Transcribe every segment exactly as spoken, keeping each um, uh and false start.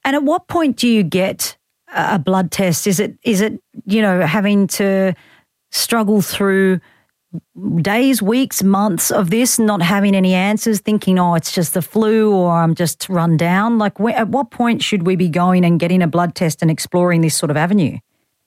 And at what point do you get a blood test? Is it, is it, you know, having to struggle through days, weeks, months of this, not having any answers, thinking, oh, it's just the flu or I'm just run down? Like, wh- at what point should we be going and getting a blood test and exploring this sort of avenue?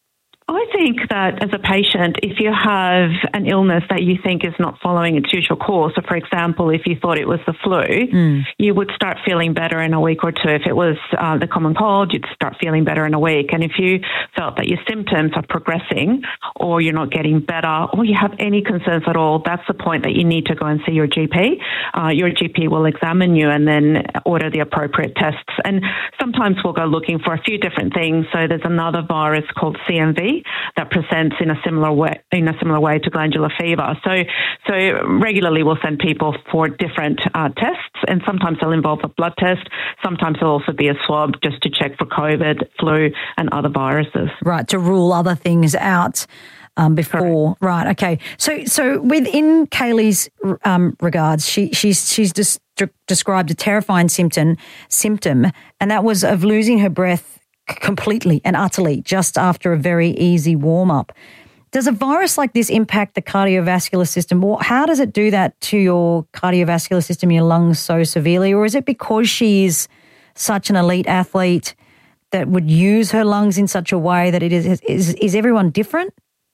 I think that as a patient, if you have an illness that you think is not following its usual course, so for example, if you thought it was the flu, mm. you would start feeling better in a week or two. If it was uh, the common cold, you'd start feeling better in a week. And if you felt that your symptoms are progressing or you're not getting better or you have any concerns at all, that's the point that you need to go and see your G P. Uh, your G P will examine you and then order the appropriate tests. And sometimes we'll go looking for a few different things. So there's another virus called C M V that presents in a similar way in a similar way to glandular fever. So, so regularly we'll send people for different uh, tests, and sometimes they'll involve a blood test. Sometimes it'll also be a swab just to check for COVID, flu, and other viruses. Right, to rule other things out. Um, before, Correct. Right, okay. So, so within Kaylee's um, regards, she she's she's just de- described a terrifying symptom symptom, and that was of losing her breath completely and utterly just after a very easy warm-up. Does a virus like this impact the cardiovascular system? Or how does it do that to your cardiovascular system, your lungs so severely? Or is it because she is such an elite athlete that would use her lungs in such a way that it is, is, is everyone different?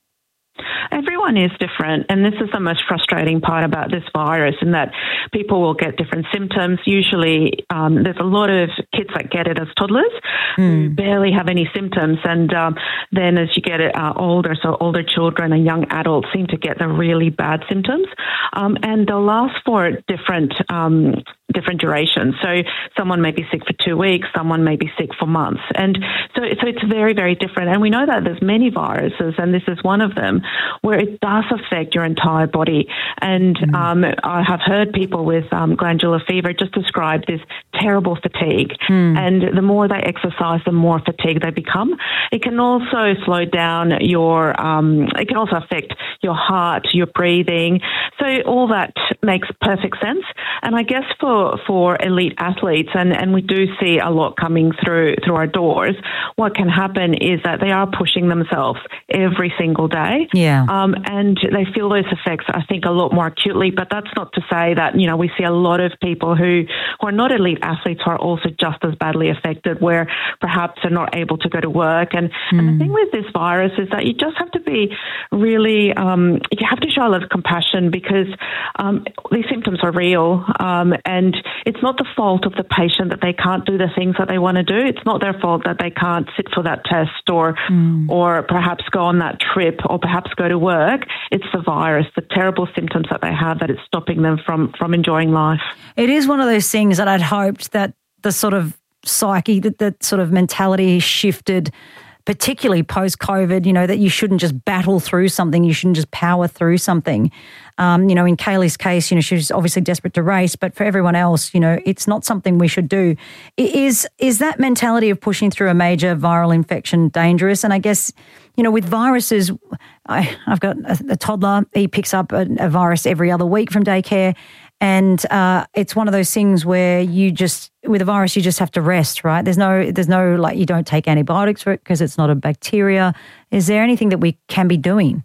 Everyone is different, and this is the most frustrating part about this virus, in that people will get different symptoms. Usually um, there's a lot of kids that get it as toddlers mm. who barely have any symptoms, and um, then as you get it uh, older, so older children and young adults seem to get the really bad symptoms, um, and they'll last for different um, different durations. So someone may be sick for two weeks, someone may be sick for months, and so so it's very, very different. And we know that there's many viruses, and this is one of them, where it does affect your entire body. And mm. um, I have heard people with um, glandular fever just describe this terrible fatigue. Mm. And the more they exercise, the more fatigued they become. It can also slow down your, um, it can also affect your heart, your breathing. So all that makes perfect sense. And I guess for, for elite athletes, and, and we do see a lot coming through, through our doors, what can happen is that they are pushing themselves every single day. Yeah. Um, and they feel those effects, I think, a lot more acutely. But that's not to say that, you know, we see a lot of people who, who are not elite athletes who are also just as badly affected, where perhaps they're not able to go to work. And, mm. and the thing with this virus is that you just have to be really, um, you have to show a lot of compassion, because um, these symptoms are real. Um, and it's not the fault of the patient that they can't do the things that they want to do. It's not their fault that they can't sit for that test or, mm. or perhaps go on that trip or perhaps go to work. It's the virus, the terrible symptoms that they have, that it's stopping them from, from enjoying life. It is one of those things that I'd hoped that the sort of psyche, that that sort of mentality shifted, particularly post-COVID, you know, that you shouldn't just battle through something, you shouldn't just power through something. Um, you know, in Kaylee's case, you know, she was obviously desperate to race, but for everyone else, you know, it's not something we should do. Is is that mentality of pushing through a major viral infection dangerous? And I guess, you know, with viruses, I, I've got a, a toddler, he picks up a, a virus every other week from daycare, and uh, it's one of those things where you just, with a virus, you just have to rest, right? There's no, there's no, like, you don't take antibiotics for it because it's not a bacteria. Is there anything that we can be doing?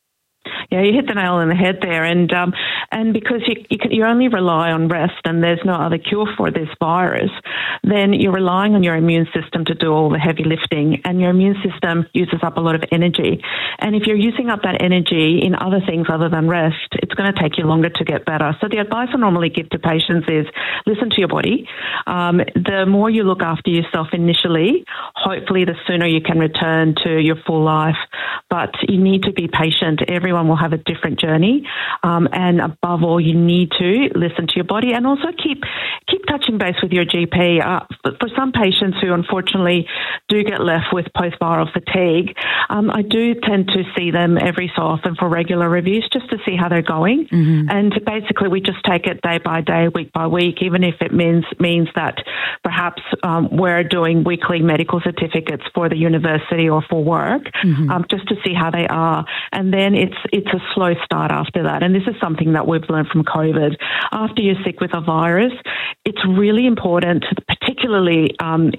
Yeah, you hit the nail on the head there, and um, and because you you, can, you only rely on rest, and there's no other cure for this virus, then you're relying on your immune system to do all the heavy lifting, and your immune system uses up a lot of energy. And if you're using up that energy in other things other than rest, it's going to take you longer to get better. So the advice I normally give to patients is listen to your body. Um, the more you look after yourself initially, hopefully the sooner you can return to your full life. But you need to be patient. Everyone will have a different journey, um, and above all, you need to listen to your body, and also keep keep touching base with your G P. Uh, for some patients who unfortunately do get left with post-viral fatigue, um, I do tend to see them every so often for regular reviews just to see how they're going. Mm-hmm. And basically, we just take it day by day, week by week, even if it means means that perhaps um, we're doing weekly medical certificates for the university or for work, mm-hmm. um, just to see how they are. And then it's it's a slow start after that. And this is something that we've learned from COVID. After you're sick with a virus, it's really important, particularly um,